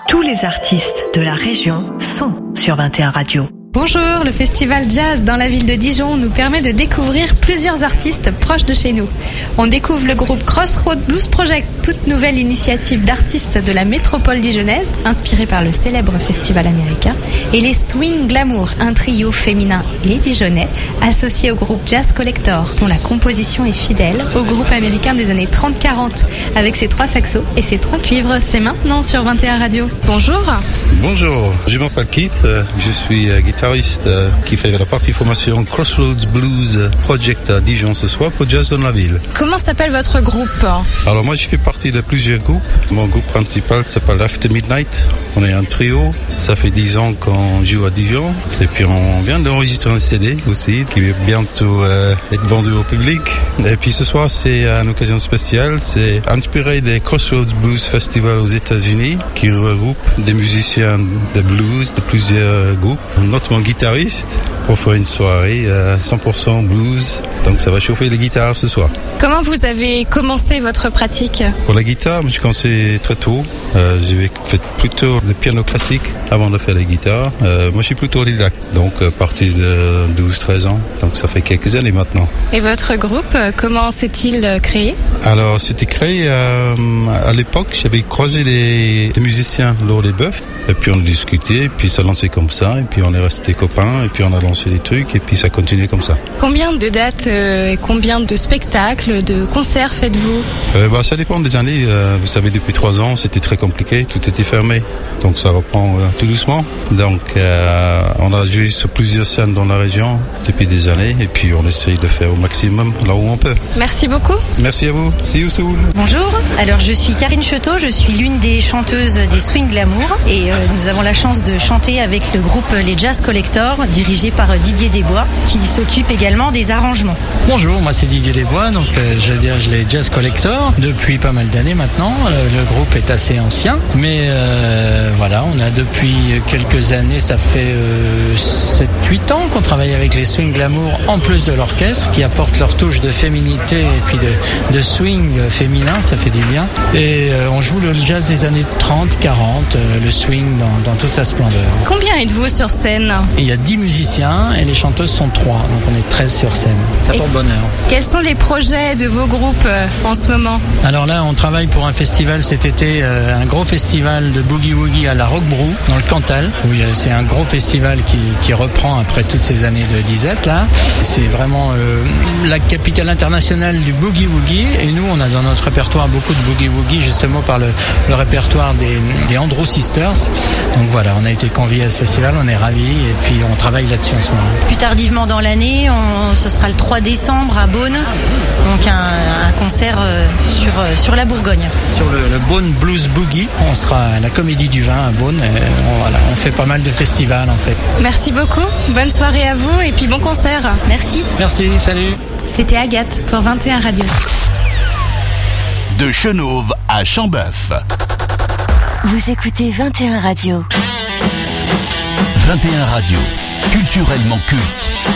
Tous les artistes de la région sont sur 21 Radio. Bonjour, le festival Jazz dans la ville de Dijon nous permet de découvrir plusieurs artistes proches de chez nous. On découvre le groupe Crossroad Blues Project, toute nouvelle initiative d'artistes de la métropole dijonnaise, inspirée par le célèbre festival américain, et les Swing Glamour, un trio féminin et dijonnais, associé au groupe Jazz Collector, dont la composition est fidèle au groupe américain des années 30-40, avec ses 3 saxos et ses 3 cuivres. C'est maintenant sur 21 Radio. Bonjour. Bonjour, je m'appelle Keith, je suis guitariste qui fait la partie formation Crossroads Blues Project à Dijon ce soir pour Jazz dans la ville. Comment s'appelle votre groupe ? Alors moi je fais partie de plusieurs groupes. Mon groupe principal s'appelle After Midnight. On est un trio, ça fait 10 ans qu'on joue à Dijon. Et puis on vient d'enregistrer un CD aussi qui va bientôt être vendu au public. Et puis ce soir c'est une occasion spéciale, c'est inspiré des Crossroads Blues Festival aux États-Unis qui regroupe des musiciens de blues de plusieurs groupes, notamment guitariste pour faire une soirée 100% blues. Donc ça va chauffer les guitares ce soir. Comment vous avez commencé votre pratique ? Pour la guitare, j'ai commencé très tôt. J'ai fait plutôt le piano classique avant de faire la guitare. Moi je suis plutôt autodidacte, donc à partir de 12-13 ans. Donc ça fait quelques années maintenant. Et votre groupe, comment s'est-il créé ? Alors c'était créé à l'époque, j'avais croisé les musiciens lors des bœufs. Et puis on a discuté, et puis ça a lancé comme ça, et puis on est restés copains, et puis on a lancé des trucs, et puis ça a continué comme ça. Combien de dates et combien de spectacles, de concerts faites-vous ? Ça dépend des années. Vous savez, depuis 3 ans, c'était très compliqué, tout était fermé. Donc ça reprend tout doucement. Donc on a joué sur plusieurs scènes dans la région depuis des années, et puis on essaye de faire au maximum là où on peut. Merci beaucoup. Merci à vous. See you soon. Bonjour, alors je suis Karine Cheteau, je suis l'une des chanteuses des Swing Glamour et nous avons la chance de chanter avec le groupe Les Jazz Collector, dirigé par Didier Desbois, qui s'occupe également des arrangements. Bonjour, moi c'est Didier Desbois, donc je dirige les Jazz Collector depuis pas mal d'années maintenant. Le groupe est assez ancien, mais voilà, on a depuis quelques années, ça fait 7-8 ans qu'on travaille avec les Swing Glamour, en plus de l'orchestre, qui apporte leur touche de féminité et puis de swing féminin, ça fait du bien. Et on joue le jazz des années 30-40, le swing dans toute sa splendeur. Combien êtes-vous sur scène ? Il y a 10 musiciens et les chanteuses sont 3, donc on est 13 sur scène. Ça porte bonheur. Quels sont les projets de vos groupes en ce moment ? Alors là, on travaille pour un festival cet été, un gros festival de Boogie Woogie à la Rock Brou, dans le Cantal. Oui, c'est un gros festival qui reprend après toutes ces années de disette là. C'est vraiment la capitale internationale du Boogie Woogie, et nous on a dans notre répertoire beaucoup de Boogie Woogie justement par le répertoire des Andrew Sisters. Donc voilà, on a été conviés à ce festival, on est ravis, et puis on travaille là-dessus en ce moment. Plus tardivement dans l'année, ce sera le 3 décembre à Beaune, donc un concert sur la Bourgogne. Sur le Beaune Blues Boogie, on sera à la Comédie du Vin à Beaune, on fait pas mal de festivals en fait. Merci beaucoup, bonne soirée à vous et puis bon concert. Merci. Merci, salut. C'était Agathe pour 21 Radio. De Chenôve à Chambeuf. Vous écoutez 21 Radio. 21 Radio, culturellement culte.